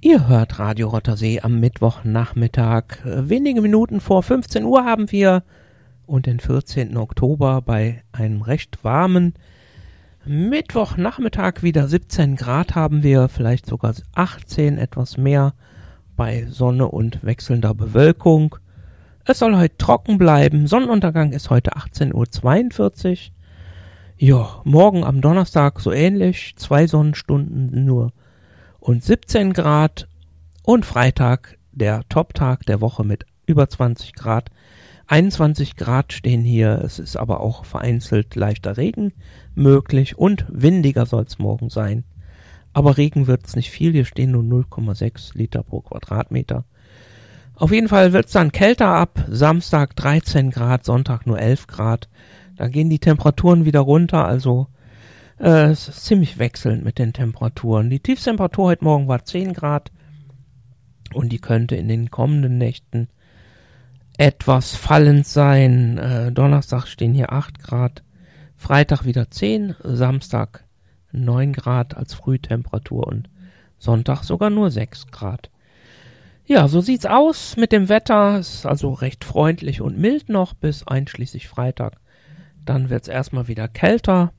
Ihr hört Radio Rottersee am Mittwochnachmittag. Wenige Minuten vor 15 Uhr haben wir und den 14. Oktober bei einem recht warmen Mittwochnachmittag wieder 17 Grad haben wir, vielleicht sogar 18, etwas mehr bei Sonne und wechselnder Bewölkung. Es soll heute trocken bleiben. Sonnenuntergang ist heute 18:42 Uhr. Ja, morgen am Donnerstag so ähnlich, 2 Sonnenstunden nur und 17 Grad und Freitag der Top-Tag der Woche mit über 20 Grad. 21 Grad stehen hier, es ist aber auch vereinzelt leichter Regen möglich und windiger soll es morgen sein. Aber Regen wird es nicht viel, hier stehen nur 0,6 Liter pro Quadratmeter. Auf jeden Fall wird es dann kälter ab, Samstag 13 Grad, Sonntag nur 11 Grad. Da gehen die Temperaturen wieder runter, also es ist ziemlich wechselnd mit den Temperaturen. Die Tiefstemperatur heute Morgen war 10 Grad und die könnte in den kommenden Nächten etwas fallend sein. Donnerstag stehen hier 8 Grad, Freitag wieder 10, Samstag 9 Grad als Frühtemperatur und Sonntag sogar nur 6 Grad. Ja, so sieht's aus mit dem Wetter. Es ist also recht freundlich und mild noch bis einschließlich Freitag. Dann wird's erstmal wieder kälter.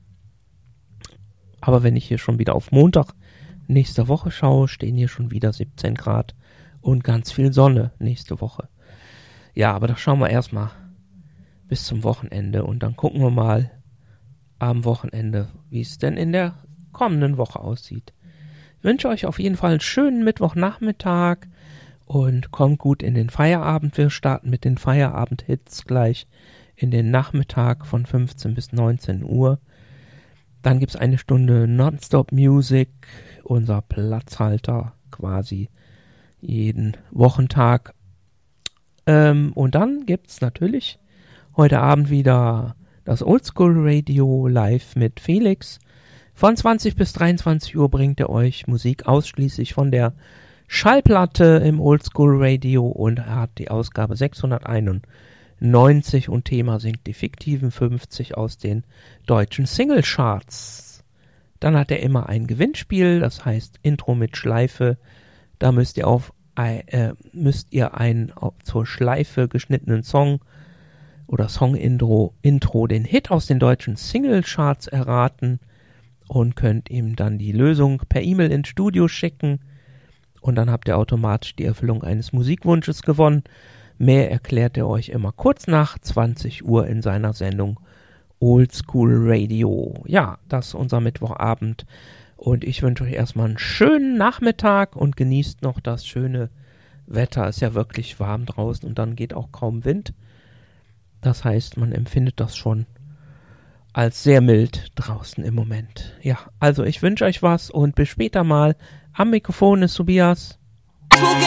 Aber wenn ich hier schon wieder auf Montag nächste Woche schaue, stehen hier schon wieder 17 Grad und ganz viel Sonne nächste Woche. Ja, aber da schauen wir erstmal bis zum Wochenende und dann gucken wir mal am Wochenende, wie es denn in der kommenden Woche aussieht. Ich wünsche euch auf jeden Fall einen schönen Mittwochnachmittag und kommt gut in den Feierabend. Wir starten mit den Feierabend-Hits gleich in den Nachmittag von 15 bis 19 Uhr. Dann gibt's eine Stunde Nonstop Music, unser Platzhalter quasi jeden Wochentag. Und dann gibt's natürlich heute Abend wieder das Oldschool Radio live mit Felix. Von 20 bis 23 Uhr bringt er euch Musik ausschließlich von der Schallplatte im Oldschool Radio und er hat die Ausgabe 691 und Thema sind die fiktiven 50 aus den deutschen Singlecharts. Dann hat er immer ein Gewinnspiel, das heißt Intro mit Schleife. Da müsst ihr einen zur Schleife geschnittenen Song oder Song-Intro, den Hit aus den deutschen Singlecharts erraten und könnt ihm dann die Lösung per E-Mail ins Studio schicken und dann habt ihr automatisch die Erfüllung eines Musikwunsches gewonnen. Mehr erklärt er euch immer kurz nach 20 Uhr in seiner Sendung Oldschool Radio. Ja, das ist unser Mittwochabend und ich wünsche euch erstmal einen schönen Nachmittag und genießt noch das schöne Wetter. Ist ja wirklich warm draußen und dann geht auch kaum Wind. Das heißt, man empfindet das schon als sehr mild draußen im Moment. Ja, also ich wünsche euch was und bis später mal. Am Mikrofon ist Tobias.